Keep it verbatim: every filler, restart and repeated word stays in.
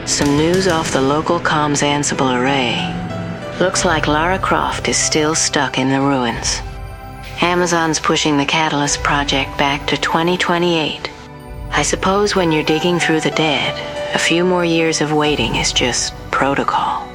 Some news off the local comms Ansible array. Looks like Lara Croft is still stuck in the ruins. Amazon's pushing the Catalyst project back to twenty twenty-eight. I suppose when you're digging through the dead, a few more years of waiting is just protocol.